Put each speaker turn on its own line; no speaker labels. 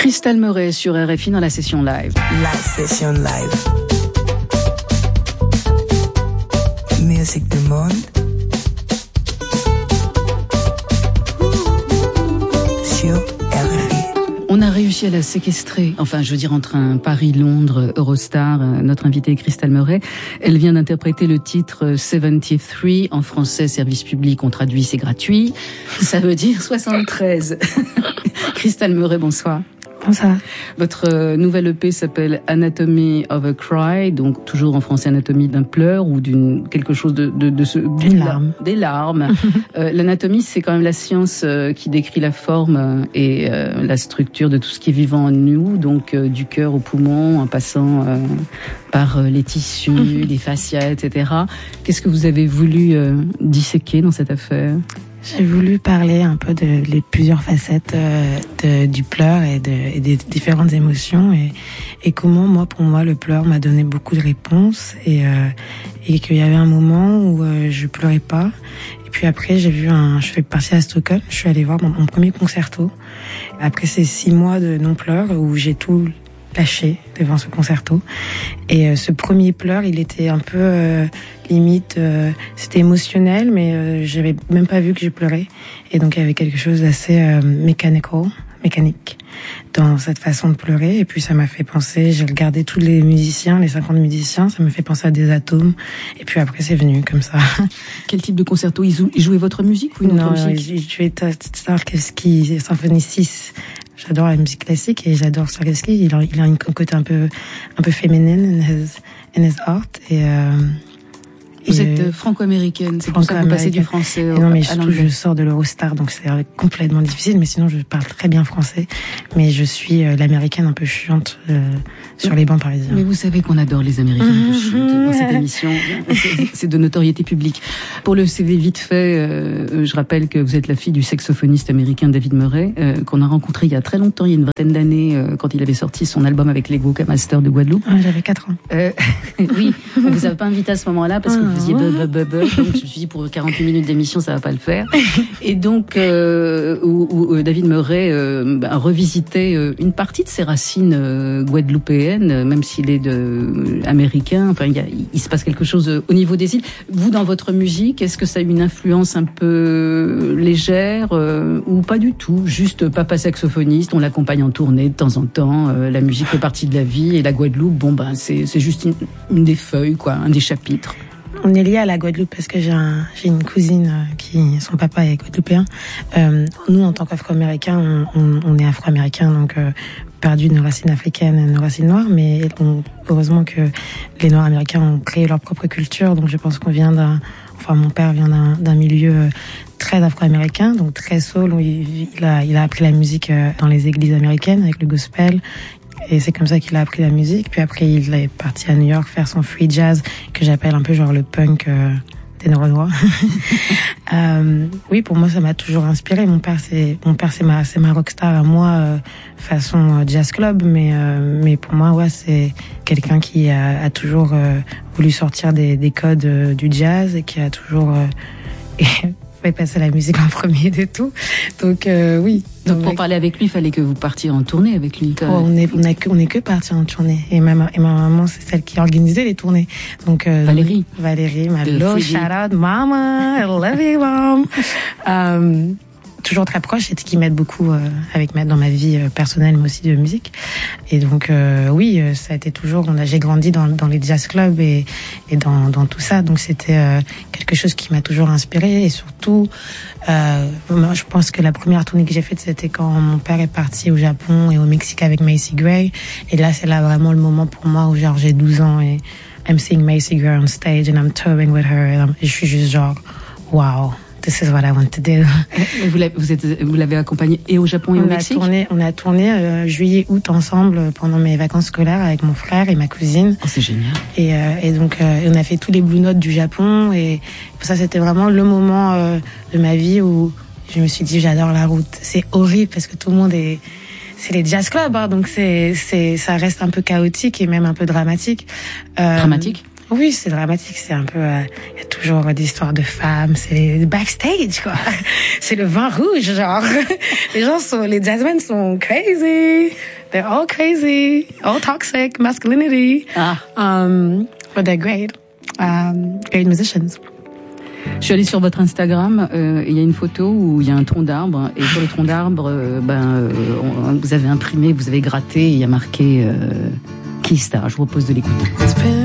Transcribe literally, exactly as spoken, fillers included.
Crystal Murray sur R F I dans la session live.
La session live. Musique du monde. Sur R F I.
On a réussi à la séquestrer. Enfin, je veux dire, entre un Paris-Londres, Eurostar, notre invitée Crystal Murray. Elle vient d'interpréter le titre soixante-treize. En français, service public, on traduit, c'est gratuit. Ça veut dire soixante-treize. Crystal Murray, bonsoir.
Bonsoir.
Votre nouvelle E P s'appelle Anatomy of a Cry, donc toujours en français anatomie d'un pleur ou d'une quelque chose de de, de ce
des larmes.
Des larmes. euh, L'anatomie, c'est quand même la science euh, qui décrit la forme et euh, la structure de tout ce qui est vivant en nous, donc euh, du cœur au poumon, en passant euh, par euh, les tissus, les fascias, et cetera. Qu'est-ce que vous avez voulu euh, disséquer dans cette affaire?
J'ai voulu parler un peu de les plusieurs facettes euh, de, du pleur et, de, et des différentes émotions et, et comment moi, pour moi, le pleur m'a donné beaucoup de réponses et, euh, et qu'il y avait un moment où euh, je pleurais pas. Et puis après, j'ai vu un, je fais partie à Stockholm, je suis allée voir mon, mon premier concerto. Après ces six mois de non-pleur où j'ai tout lâché devant ce concerto. Et euh, ce premier pleur, il était un peu euh, limite, euh, c'était émotionnel, mais euh, j'avais même pas vu que je pleurais. Et donc il y avait quelque chose d'assez euh, mechanical, mécanique dans cette façon de pleurer. Et puis ça m'a fait penser, j'ai regardé tous les musiciens, les cinquante musiciens, ça me fait penser à des atomes. Et puis après c'est venu comme ça.
Quel type de concerto? Ils jouaient votre musique ou une
non,
autre musique?
Non, je jouais Tarkowski, Symphonie six. J'adore la musique classique et j'adore Tarkowski. Il a, il a une côté un peu, un peu féminine in his, in his art. Et, euh,
Vous
et
êtes euh, franco-américaine, c'est pour ça que vous passez du français au,
non, mais
à
surtout, je sors de l'Eurostar, donc c'est complètement difficile. Mais sinon, je parle très bien français. Mais je suis euh, l'américaine un peu chiante euh, sur les bancs parisiens.
Mais vous savez qu'on adore les Américains un peu chiantes dans cette émission. C'est de notoriété publique. Pour le C V vite fait, euh, je rappelle que vous êtes la fille du saxophoniste américain David Murray, euh, qu'on a rencontré il y a très longtemps, il y a une vingtaine d'années, euh, quand il avait sorti son album avec les Goka Masters de Guadeloupe.
Ah, j'avais quatre ans.
Euh, oui, on vous avait pas invité à ce moment-là parce que vous faisiez bub, bub, bub, bub, donc je me suis dit pour quarante-huit minutes d'émission ça va pas le faire. Et donc euh, où, où David Murray euh, bah, revisitait euh, une partie de ses racines euh, guadeloupéennes, euh, même s'il est de, euh, américain. Enfin, il, y a, il se passe quelque chose euh, au niveau des îles. Vous, dans votre musique, est-ce que ça a une influence un peu légère euh, ou pas du tout? Juste papa saxophoniste, on l'accompagne en tournée de temps en temps. Euh, la musique fait partie de la vie et la Guadeloupe, bon ben c'est c'est juste une, une des feuilles, quoi, un des chapitres.
On est lié à la Guadeloupe parce que j'ai un, j'ai une cousine qui, son papa est guadeloupéen. Euh, nous, en tant qu'Afro-Américains, on, on, on est Afro-Américains, donc euh, perdu nos racines africaines et nos racines noires, mais on, heureusement que les Noirs américains ont créé leur propre culture, donc je pense qu'on vient d'un, enfin mon père vient d'un, d'un milieu très afro-américain, donc très soul, où il, il a, il a appris la musique dans les églises américaines avec le gospel. Et c'est comme ça qu'il a appris la musique. Puis après, il est parti à New York faire son free jazz, que j'appelle un peu genre le punk euh, des Noirs. euh, oui, pour moi, ça m'a toujours inspiré. Mon père, c'est mon père, c'est ma, c'est ma rockstar à moi, euh, façon euh, jazz club. Mais euh, mais pour moi, ouais, c'est quelqu'un qui a, a toujours euh, voulu sortir des, des codes euh, du jazz et qui a toujours euh, fait passer la musique en premier de tout. Donc euh, oui.
Donc pour parler avec lui, il fallait que vous partiez en tournée avec lui.
Oh, on est on est que on est que parti en tournée et ma et ma maman c'est celle qui organisait les tournées. Donc euh,
Valérie.
Valérie, ma little shout out mama, I love you mom. euh, toujours très proche et qui m'aide beaucoup euh, avec ma dans ma vie euh, personnelle mais aussi de musique. Et donc euh, oui, euh, ça a été toujours on a j'ai grandi dans dans les jazz clubs et et dans dans tout ça. Donc c'était euh, quelque chose qui m'a toujours inspirée et surtout euh, moi je pense que la première tournée que j'ai faite c'était quand mon père est parti au Japon et au Mexique avec Macy Gray et là c'est là vraiment le moment pour moi où genre j'ai douze ans et I'm seeing Macy Gray on stage and I'm touring with her et, et je suis juste genre wow. This is what I want to do.
Vous l'avez, vous êtes, vous l'avez accompagné et au Japon et
on
au
a
Mexique.
Tourné, on a tourné euh, juillet, août ensemble pendant mes vacances scolaires avec mon frère et ma cousine.
Oh, c'est génial.
Et, euh, et donc euh, on a fait tous les Blue Notes du Japon et ça c'était vraiment le moment euh, de ma vie où je me suis dit j'adore la route. C'est horrible parce que tout le monde est c'est les jazz clubs, hein, donc c'est c'est ça reste un peu chaotique et même un peu dramatique. Euh,
dramatique.
Oui, c'est dramatique, c'est un peu, il euh, y a toujours des histoires de femmes, c'est les backstage, quoi. C'est le vin rouge, genre. Les gens sont, les jazzmen sont crazy. they're all crazy, all toxic masculinity.
Ah.
Um, but they're great, um, great musicians.
Je suis allée sur votre Instagram, euh, il y a une photo où il y a un tronc d'arbre, et sur le tronc d'arbre, euh, ben, euh, on, vous avez imprimé, vous avez gratté, et il y a marqué euh, Key Star. Je vous propose de l'écouter.